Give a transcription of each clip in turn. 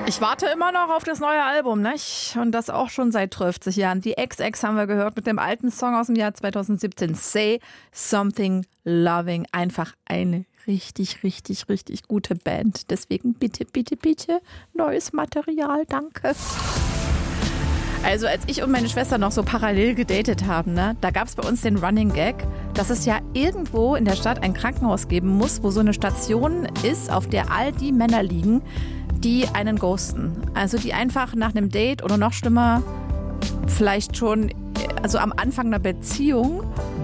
Ich warte immer noch auf das neue Album, nicht? Und das auch schon seit 50 Jahren. Die XX haben wir gehört mit dem alten Song aus dem Jahr 2017. Say Something Loving. Einfach eine richtig gute Band. Deswegen bitte neues Material. Danke. Also als ich und meine Schwester noch so parallel gedatet haben, ne, da gab es bei uns den Running Gag, dass es ja irgendwo in der Stadt ein Krankenhaus geben muss, wo so eine Station ist, auf der all die Männer liegen, die einen ghosten. Also die einfach nach einem Date oder noch schlimmer, vielleicht schon also am Anfang einer Beziehung,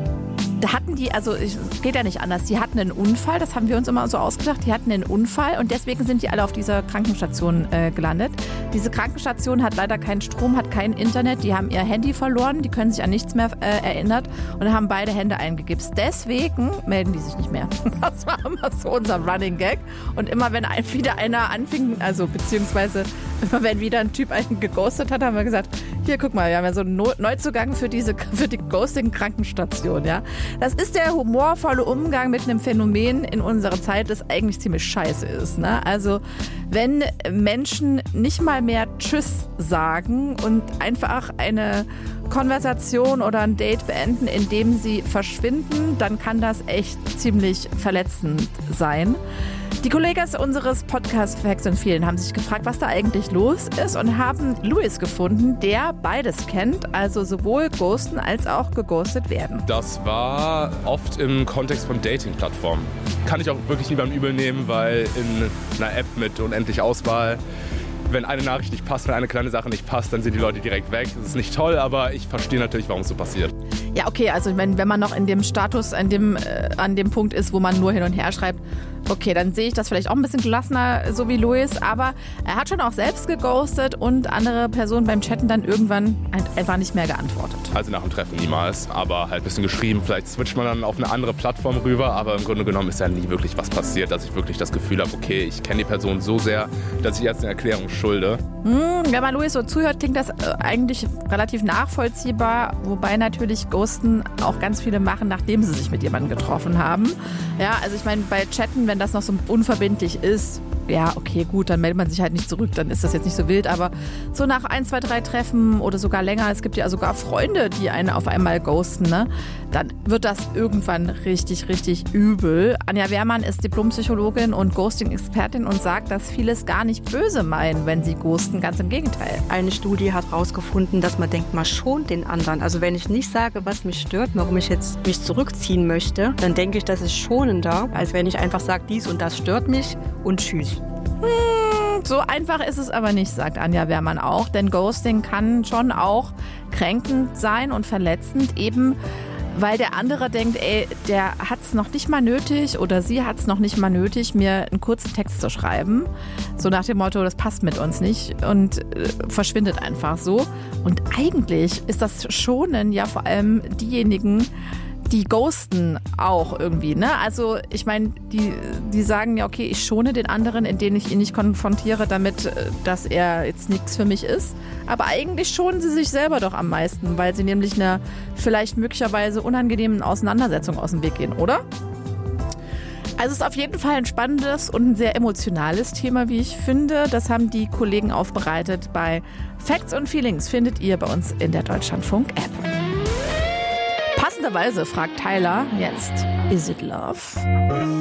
da hatten die, also geht ja nicht anders, die hatten einen Unfall, das haben wir uns immer so ausgedacht, die hatten einen Unfall und deswegen sind die alle auf dieser Krankenstation gelandet. Diese Krankenstation hat leider keinen Strom, hat kein Internet, die haben ihr Handy verloren, die können sich an nichts mehr erinnern und haben beide Hände eingegipst. Deswegen melden die sich nicht mehr. Das war immer so unser Running Gag. Und immer wenn wieder einer anfing, also beziehungsweise immer wenn wieder ein Typ einen geghostet hat, haben wir gesagt, hier guck mal, wir haben ja so einen Neuzugang für die Ghosting-Krankenstation, ja. Das ist der humorvolle Umgang mit einem Phänomen in unserer Zeit, das eigentlich ziemlich scheiße ist, ne? Also wenn Menschen nicht mal mehr Tschüss sagen und einfach eine Konversation oder ein Date beenden, indem sie verschwinden, dann kann das echt ziemlich verletzend sein. Die Kollegen unseres Podcasts Facts und Vielen haben sich gefragt, was da eigentlich los ist und haben Louis gefunden, der beides kennt, also sowohl ghosten als auch geghostet werden. Das war oft im Kontext von Dating-Plattformen. Kann ich auch wirklich niemandem übel nehmen, weil in einer App mit unendlich Auswahl, wenn eine Nachricht nicht passt, wenn eine kleine Sache nicht passt, dann sind die Leute direkt weg. Das ist nicht toll, aber ich verstehe natürlich, warum es so passiert. Ja, okay, also wenn man noch in dem Status, an dem Punkt ist, wo man nur hin und her schreibt, okay, dann sehe ich das vielleicht auch ein bisschen gelassener, so wie Louis, aber er hat schon auch selbst geghostet und andere Personen beim Chatten dann irgendwann einfach nicht mehr geantwortet. Also nach dem Treffen niemals, aber halt ein bisschen geschrieben, vielleicht switcht man dann auf eine andere Plattform rüber, aber im Grunde genommen ist ja nie wirklich was passiert, dass ich wirklich das Gefühl habe, okay, ich kenne die Person so sehr, dass ich jetzt eine Erklärung schulde. Wenn man Louis so zuhört, klingt das eigentlich relativ nachvollziehbar, wobei natürlich Ghosten auch ganz viele machen, nachdem sie sich mit jemandem getroffen haben. Ja, also ich meine, bei Chatten, wenn das noch so unverbindlich ist, ja, okay, gut, dann meldet man sich halt nicht zurück, dann ist das jetzt nicht so wild, aber so nach 1, 2, 3 Treffen oder sogar länger, es gibt ja sogar Freunde, die einen auf einmal ghosten, ne? Dann wird das irgendwann richtig übel. Anja Wehrmann ist Diplompsychologin und Ghosting-Expertin und sagt, dass viele es gar nicht böse meinen, wenn sie ghosten, ganz im Gegenteil. Eine Studie hat herausgefunden, dass man denkt, man schont den anderen. Also wenn ich nicht sage, was mich stört, warum ich jetzt mich zurückziehen möchte, dann denke ich, das ist schonender, als wenn ich einfach sage, dies und das stört mich und tschüss. So einfach ist es aber nicht, sagt Anja Wehrmann auch, denn Ghosting kann schon auch kränkend sein und verletzend, eben weil der andere denkt, ey, der hat es noch nicht mal nötig oder sie hat es noch nicht mal nötig, mir einen kurzen Text zu schreiben. So nach dem Motto, das passt mit uns nicht und verschwindet einfach so. Und eigentlich ist das Schonen ja vor allem diejenigen, die ghosten auch irgendwie, ne? Also ich meine, die sagen ja, okay, ich schone den anderen, indem ich ihn nicht konfrontiere, damit, dass er jetzt nichts für mich ist. Aber eigentlich schonen sie sich selber doch am meisten, weil sie nämlich einer vielleicht möglicherweise unangenehmen Auseinandersetzung aus dem Weg gehen, oder? Also es ist auf jeden Fall ein spannendes und ein sehr emotionales Thema, wie ich finde. Das haben die Kollegen aufbereitet bei Facts und Feelings, findet ihr bei uns in der Deutschlandfunk-App. Passenderweise fragt Tyler jetzt, is it love?